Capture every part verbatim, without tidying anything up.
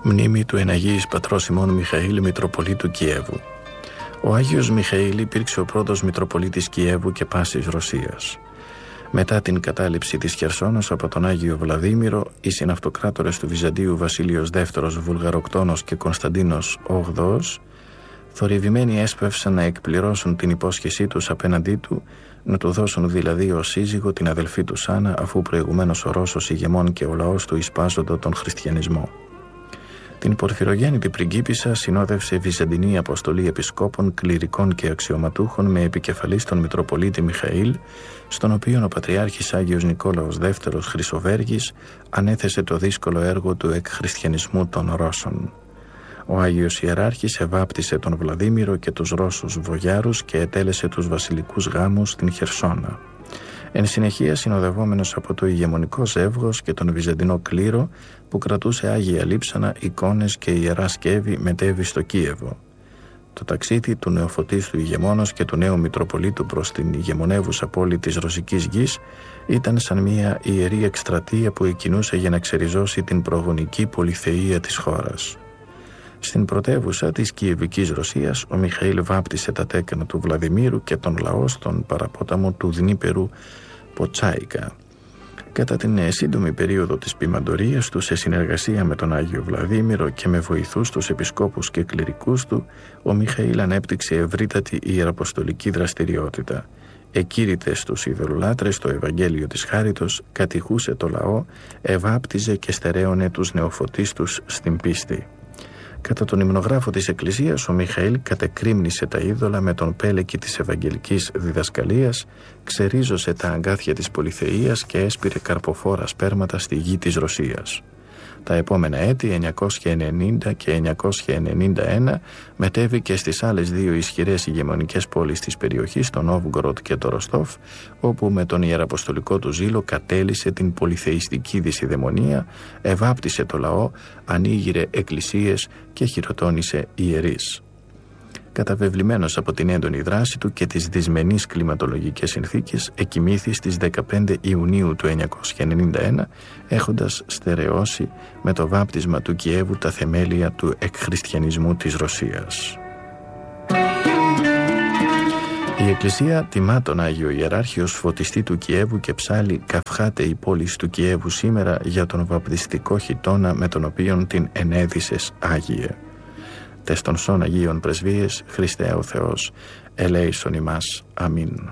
Μνήμη του Εναγίης Πατρός ημών Μιχαήλ, Μητροπολίτου Κιέβου. Ο Άγιος Μιχαήλ υπήρξε ο πρώτος Μητροπολίτης Κιέβου και πάσης Ρωσίας. Μετά την κατάληψη της Χερσόνος από τον Άγιο Βλαδίμηρο, οι συναυτοκράτορες του Βυζαντίου Βασίλειος Δεύτερος Βουλγαροκτόνος και Κωνσταντίνος Όγδοος, θορυβημένοι έσπευσαν να εκπληρώσουν την υπόσχεσή τους απέναντί του, να του δώσουν δηλαδή ως σύζυγο την αδελφή του Σάνα, αφού προηγουμένως ο Ρώσος ηγεμόν και ο λαός του εισπάζονται τον χριστιανισμό. Την πορφυρογέννητη πριγκίπισσα συνόδευσε βυζαντινή αποστολή επισκόπων, κληρικών και αξιωματούχων με επικεφαλής τον Μητροπολίτη Μιχαήλ, στον οποίο ο Πατριάρχης Άγιος Νικόλαος Δεύτερος Χρυσοβέργης ανέθεσε το δύσκολο έργο του εκχριστιανισμού των Ρώσων. Ο Άγιος Ιεράρχης εβάπτισε τον Βλαδίμηρο και τους Ρώσους βογιάρους και ετέλεσε τους βασιλικούς γάμους στην Χερσόνα. Εν συνεχεία, συνοδευόμενος από το ηγεμονικό ζεύγος και τον βυζαντινό κλήρο που κρατούσε άγια λείψανα, εικόνες και ιερά σκεύη, μετέβη στο Κίεβο. Το ταξίδι του νεοφωτίστου ηγεμόνος και του νέου Μητροπολίτου προς την ηγεμονεύουσα πόλη της ρωσικής γης ήταν σαν μια ιερή εκστρατεία που εκκινούσε για να ξεριζώσει την προγονική πολυθεΐα της χώρας. Στην πρωτεύουσα της Κιεβικής Ρωσίας, ο Μιχαήλ βάπτισε τα τέκνα του Βλαδιμήρου και τον λαό στον παραπόταμο του Δνίπερου Ποτσάικα. Κατά την σύντομη περίοδο της ποιμαντορίας του, σε συνεργασία με τον Άγιο Βλαδίμηρο και με βοηθούς τους επισκόπους και κληρικούς του, ο Μιχαήλ ανέπτυξε ευρύτατη ιεραποστολική δραστηριότητα. Εκήρυτε στους ειδωλολάτρες το Ευαγγέλιο της Χάριτος, κατηχούσε το λαό, ευάπτιζε και στερέωνε τους νεοφωτίστους στην πίστη. Κατά τον υμνογράφο της Εκκλησίας, ο Μιχαήλ κατεκρίμνησε τα είδωλα με τον πέλεκι της Ευαγγελικής διδασκαλίας, ξερίζωσε τα αγκάθια της πολυθεΐας και έσπηρε καρποφόρα σπέρματα στη γη της Ρωσίας. Τα επόμενα έτη, εννιακόσια ενενήντα και εννιακόσια ενενήντα ένα, μετέβηκε στις άλλες δύο ισχυρές ηγεμονικές πόλεις της περιοχής, τον Νόβγκοροντ και το Ροστόφ, όπου με τον ιεραποστολικό του ζήλο κατέλυσε την πολυθεϊστική δυσιδαιμονία, ευάπτισε το λαό, ανοίγειρε εκκλησίες και χειροτώνησε ιερείς. Καταβεβλημένος από την έντονη δράση του και τις δυσμενείς κλιματολογικές συνθήκες, εκοιμήθη στις δεκαπέντε Ιουνίου του εννιακόσια ενενήντα ένα, έχοντας στερεώσει με το βάπτισμα του Κιέβου τα θεμέλια του εκχριστιανισμού της Ρωσίας. Η Εκκλησία τιμά τον Άγιο Ιεράρχη ως φωτιστή του Κιέβου και ψάλλει «Καυχάται η πόλη του Κιέβου σήμερα» για τον βαπτιστικό χιτώνα με τον οποίον την ενέδυσες Άγιε. Τες των σών Αγίων Πρεσβείες, Χριστέ ο Θεός, ελέησον ημάς. Αμήν.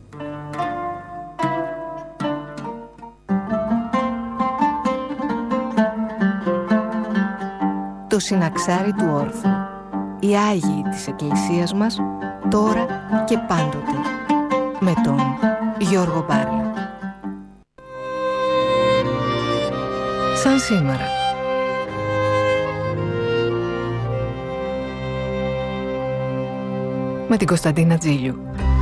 Το συναξάρι του όρθου. Οι Άγιοι της Εκκλησίας μας, τώρα και πάντοτε. Με τον Γιώργο Μπάρλα. Σαν σήμερα. Με την Κωνσταντίνα Τζίλιου.